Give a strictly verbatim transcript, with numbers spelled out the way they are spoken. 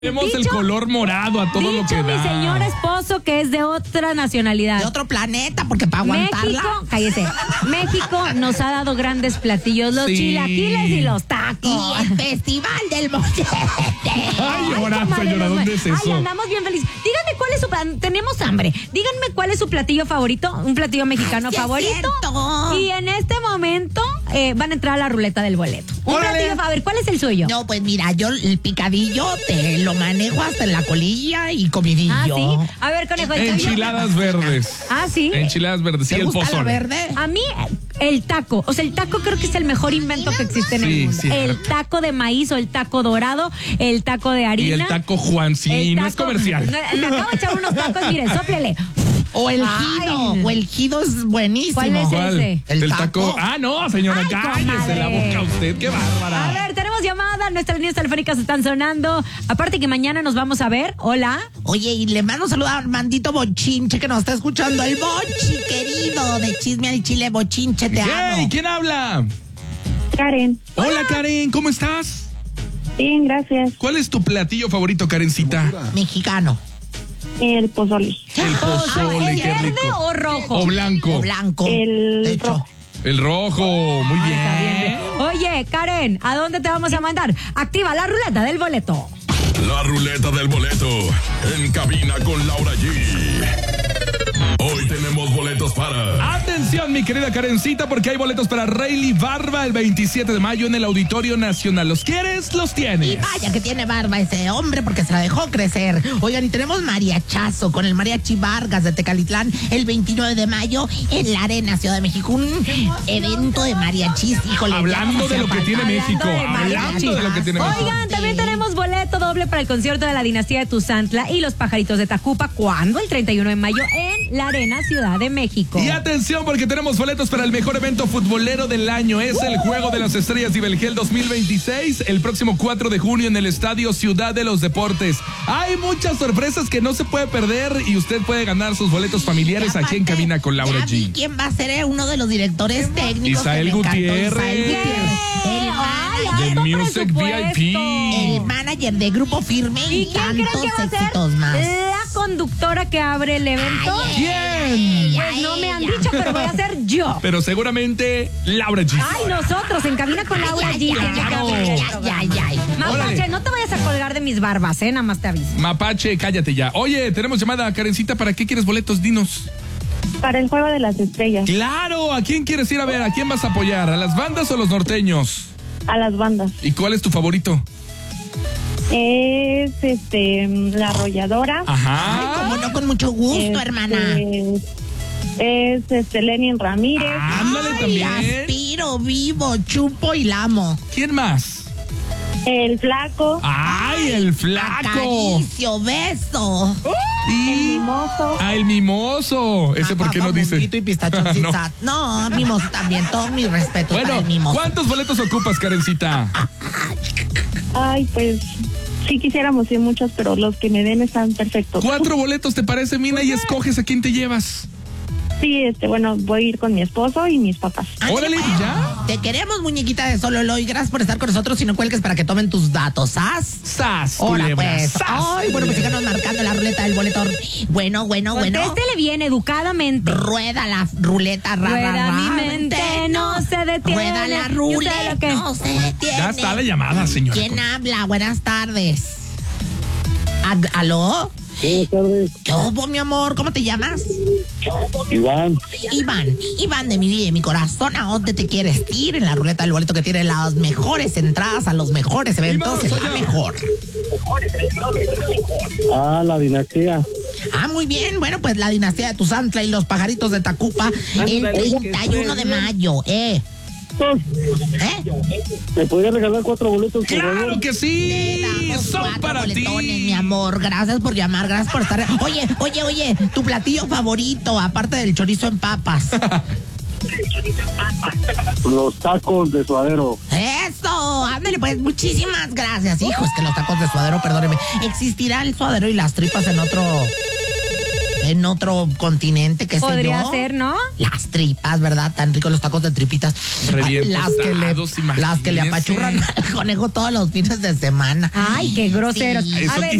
Tenemos el color morado a todo lo que da. Mi señor esposo que es de otra nacionalidad. De otro planeta, porque para aguantarla. México, cállese. México nos ha dado grandes platillos, los sí. chilaquiles y los tacos. Y el festival del mollete. Ay, ahora, señora, ¿dónde es eso? Ay, andamos bien felices. Díganme cuál es su... Tenemos hambre. Díganme cuál es su platillo favorito, un platillo mexicano Ay, sí favorito. Y en este momento eh, van a entrar a la ruleta del boleto. Un ¡Órale! platillo, a ver, ¿cuál es el suyo? No, pues mira, yo el picadillo te lo manejo hasta en la colilla y comidillo. Ah, sí. A ver, conejo. ¿el Enchiladas verdes. Ah, sí. Enchiladas verdes. Sí, ¿Te el gusta pozole. la verde? A mí, el taco. O sea, el taco creo que es el mejor invento que existe en Sí, el mundo. sí. El taco de maíz o el taco dorado, el taco de harina. Y el taco Juan, sí, el no es taco- comercial. Me acabo de echar unos tacos, miren, sóplele. O el Ay. jido. O el jido es buenísimo. ¿Cuál es ¿Cuál? ese? El El taco. taco. Ah, no, señora, Ay, cállese la comadre. boca usted, qué bárbara. A ver, tenemos llamada, nuestras líneas telefónicas están sonando. Aparte que mañana nos vamos a ver. Hola. Oye, y le mando un saludo a Armandito Bochinche que nos está escuchando. El Bochi, querido, de Chisme al Chile, Bochinche, te Hey, amo. ¿quién habla? Karen. Hola, Karen, ¿cómo estás? Bien, gracias. ¿Cuál es tu platillo favorito, Karencita? Mexicano. El pozole. El pozole, ¿El qué verde rico. o rojo? O blanco. O blanco. El De hecho, rojo. El rojo, muy bien. Está bien. Oye, Karen, ¿a dónde te vamos a mandar? Activa la ruleta del boleto. La ruleta del boleto en cabina con Laura G. Hoy tenemos boletos para... Atención, mi querida Karencita, porque hay boletos para Rayleigh Barba el veintisiete de mayo en el Auditorio Nacional. ¿Los quieres? Los y tienes. vaya que tiene barba ese hombre porque se la dejó crecer. Oigan, y tenemos mariachazo con el Mariachi Vargas de Tecalitlán el veintinueve de mayo en la Arena Ciudad de México. Un evento de mariachis. Híjole, Hablando de lo que tiene México. de mariachi. Hablando de lo que tiene México. Oigan, también tenemos boleto doble para el concierto de la dinastía de Tuzantla y los pajaritos de Tacupa. ¿Cuándo? El treinta y uno de mayo en la Arena Ciudad de México. Y atención, porque tenemos boletos para el mejor evento futbolero del año. Es el Juego de las Estrellas Ibelgel dos mil veintiséis, el próximo cuatro de junio en el Estadio Ciudad de los Deportes. Hay muchas sorpresas que no se puede perder y usted puede ganar sus boletos familiares aquí en Cabina con Laura ya vi G. ¿Quién va a ser eh, uno de los directores técnicos? Isael que me encantó, Gutiérrez. Isael Gutiérrez. El Ay, manager, The alto Music V I P. presupuesto. el manager de Grupo Firme y, ¿Y quién creen tantos que va a ser éxitos más. la conductora que abre el evento? Ay, ¿Quién? Pues no me han ella. dicho, pero voy a ser yo. Pero seguramente Laura G. Ay, nosotros en Cabina con Laura Ay, G. ay, Claro. ay, ay, ay, ay. Mapache, Órale. no te vayas a colgar de mis barbas, ¿eh? Nada más te aviso. Mapache, cállate ya. Oye, tenemos llamada, Karencita, ¿para qué quieres boletos? Dinos. Para el Juego de las Estrellas. Claro, ¿a quién quieres ir a ver? ¿A quién vas a apoyar? ¿A las bandas o a los norteños? A las bandas. ¿Y cuál es tu favorito? Es este La Arrolladora. Ajá. Como no, con mucho gusto, Este, hermana. Es este Lenin Ramírez. Ándale Ay, también. aspiro, vivo, chupo y lamo. ¿Quién más? El Flaco. ¡Ay, el flaco! Acaricio, beso. El Y... Mimoso. ¡Ah, el mimoso! ¿Ese por qué no dice? Mojito y pistacho No. sin sal. No, mimoso también. Todo mi respeto para Bueno, el mimoso. ¿cuántos boletos ocupas, Karencita? Ay, pues sí quisiéramos ir muchos, pero los que me den están perfectos. ¿Cuatro boletos te parece, Mina? Y escoges a quién te llevas. Sí, este, bueno, voy a ir con mi esposo y mis papás. Ándale, Órale, pues. ¿ya? Te queremos, muñequita de Sololo, y gracias por estar con nosotros y no cuelgues para que tomen tus datos, ¿sas? ¡Sas, Hola, culebra, pues. sas! Ay, bueno, pues síganos marcando la ruleta del boleto. Bueno, bueno, bueno. Contéstele bien, educadamente. Rueda la ruleta, ra, Rueda ra, ra, mi mente, no se detiene. Rueda la ¿Y usted ruleta, lo que? no se detiene. Ya está la llamada, señora. ¿Quién habla? Buenas tardes. Ad- ¿Aló? Buenas tardes, ¿Qué hubo, mi amor? ¿Cómo te llamas? Iván. Iván, Iván de mi vida y de mi corazón, ¿a dónde te quieres ir? En la ruleta del boleto que tiene las mejores entradas a los mejores eventos, Iván, es la soy yo. mejor. Ah, la dinastía. Ah, muy bien, bueno, pues la dinastía de Tuzantla y los pajaritos de Tacupa, el treinta y uno de mayo, ¿eh? ¿Eh? ¿Me podría regalar cuatro boletos, por ¡Claro favor? que Te sí! damos ¡Son cuatro para ti! boletones, mi amor. Gracias por llamar, gracias por estar. Oye, oye, oye, tu platillo favorito, aparte del chorizo en papas. Los tacos de suadero. ¡Eso! Ándale, pues, muchísimas gracias. Hijo, es que los tacos de suadero, perdóneme. ¿Existirá el suadero y las tripas en otro en otro continente, qué sé yo. Podría ser, ¿no? Las tripas, ¿verdad? Tan ricos los tacos de tripitas. Re bien las, que le, tostados, las que le imagínese. apachurran al conejo todos los fines de semana. Ay, qué groseros. Sí. A Eso ver,